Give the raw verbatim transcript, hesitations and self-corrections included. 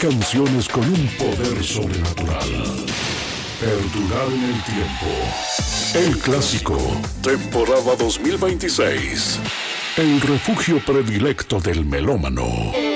canciones con un poder sobrenatural. Perdurar en el tiempo. El clásico, temporada dos mil veintiséis. El refugio predilecto del melómano.